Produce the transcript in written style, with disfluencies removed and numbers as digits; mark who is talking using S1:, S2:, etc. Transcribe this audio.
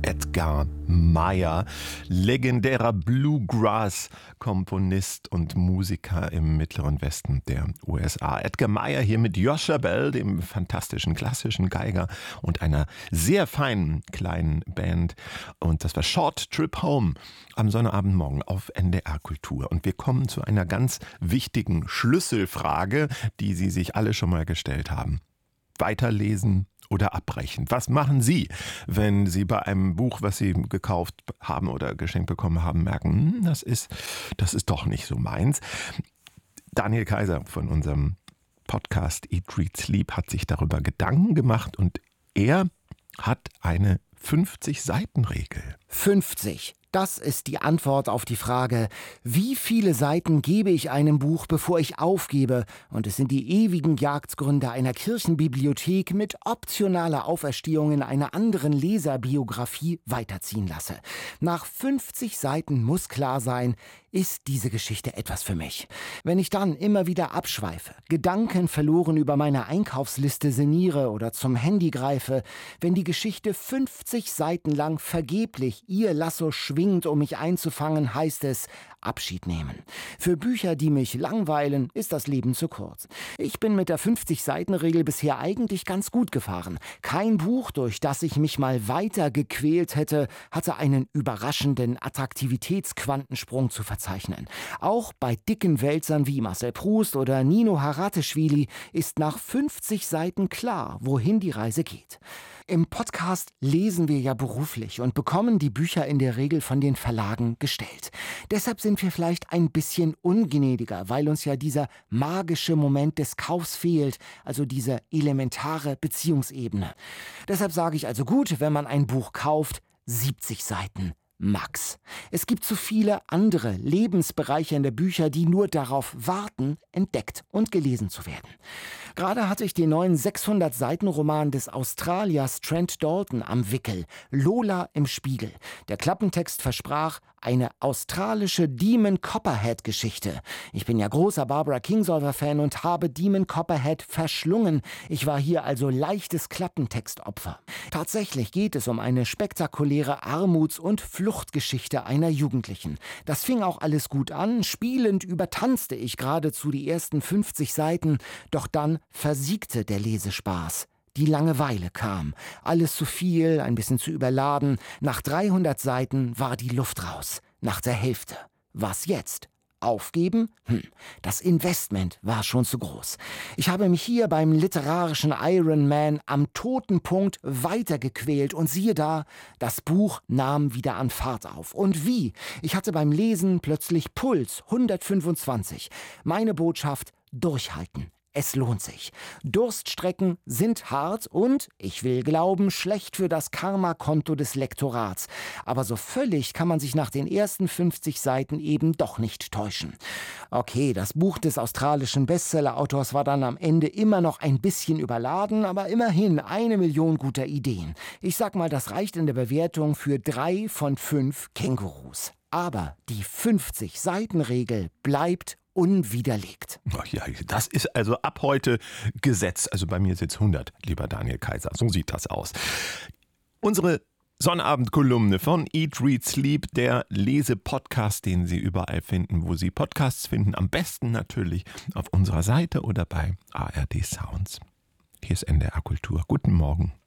S1: Edgar Meyer, legendärer Bluegrass-Komponist und Musiker im Mittleren Westen der USA. Edgar Meyer hier mit Joshua Bell, dem fantastischen klassischen Geiger und einer sehr feinen kleinen Band. Und das war Short Trip Home am Sonnabendmorgen auf NDR Kultur. Und wir kommen zu einer ganz wichtigen Schlüsselfrage, die Sie sich alle schon mal gestellt haben. Weiterlesen oder abbrechen? Was machen Sie, wenn Sie bei einem Buch, was Sie gekauft haben oder geschenkt bekommen haben, merken, das ist doch nicht so meins? Daniel Kaiser von unserem Podcast Eat, Read, Sleep hat sich darüber Gedanken gemacht und er hat eine 50-Seiten-Regel.
S2: 50. Das ist die Antwort auf die Frage, wie viele Seiten gebe ich einem Buch, bevor ich aufgebe? Und es sind die ewigen Jagdgründe einer Kirchenbibliothek mit optionaler Auferstehung in einer anderen Leserbiografie weiterziehen lasse. Nach 50 Seiten muss klar sein, ist diese Geschichte etwas für mich. Wenn ich dann immer wieder abschweife, Gedanken verloren über meine Einkaufsliste sinniere oder zum Handy greife, wenn die Geschichte 50 Seiten lang vergeblich ihr Lasso schwingt, um mich einzufangen, heißt es Abschied nehmen. Für Bücher, die mich langweilen, ist das Leben zu kurz. Ich bin mit der 50-Seiten-Regel bisher eigentlich ganz gut gefahren. Kein Buch, durch das ich mich mal weiter gequält hätte, hatte einen überraschenden Attraktivitätsquantensprung zu verzeichnen. Auch bei dicken Wälzern wie Marcel Proust oder Nino Haratischvili ist nach 50 Seiten klar, wohin die Reise geht. Im Podcast lesen wir ja beruflich und bekommen die Bücher in der Regel von den Verlagen gestellt. Deshalb sind wir vielleicht ein bisschen ungnädiger, weil uns ja dieser magische Moment des Kaufs fehlt, also diese elementare Beziehungsebene. Deshalb sage ich also gut, wenn man ein Buch kauft, 70 Seiten. Max. Es gibt zu viele andere lebensbereichernde Bücher, die nur darauf warten, entdeckt und gelesen zu werden. Gerade hatte ich den neuen 600-Seiten-Roman des Australiers Trent Dalton am Wickel, Lola im Spiegel. Der Klappentext versprach eine australische Demon Copperhead-Geschichte. Ich bin ja großer Barbara Kingsolver-Fan und habe Demon Copperhead verschlungen. Ich war hier also leichtes Klappentextopfer. Tatsächlich geht es um eine spektakuläre Armuts- und Fluchtgeschichte einer Jugendlichen. Das fing auch alles gut an. Spielend übertanzte ich geradezu die ersten 50 Seiten. Doch dann versiegte der Lesespaß. Die Langeweile kam. Alles zu viel, ein bisschen zu überladen. Nach 300 Seiten war die Luft raus. Nach der Hälfte. Was jetzt? Aufgeben? Das Investment war schon zu groß. Ich habe mich hier beim literarischen Ironman am toten Punkt weitergequält und siehe da, das Buch nahm wieder an Fahrt auf. Und wie? Ich hatte beim Lesen plötzlich Puls 125. Meine Botschaft: durchhalten. Es lohnt sich. Durststrecken sind hart und, ich will glauben, schlecht für das Karma-Konto des Lektorats. Aber so völlig kann man sich nach den ersten 50 Seiten eben doch nicht täuschen. Okay, das Buch des australischen Bestseller-Autors war dann am Ende immer noch ein bisschen überladen, aber immerhin 1 Million guter Ideen. Ich sag mal, das reicht in der Bewertung für 3 von 5 Kängurus. Aber die 50-Seiten-Regel bleibt unwiderlegt.
S1: Ja, das ist also ab heute Gesetz. Also bei mir ist jetzt 100, lieber Daniel Kaiser. So sieht das aus. Unsere Sonnabendkolumne von Eat, Read, Sleep, der Lese-Podcast, den Sie überall finden, wo Sie Podcasts finden. Am besten natürlich auf unserer Seite oder bei ARD Sounds. Hier ist NDR Kultur. Guten Morgen.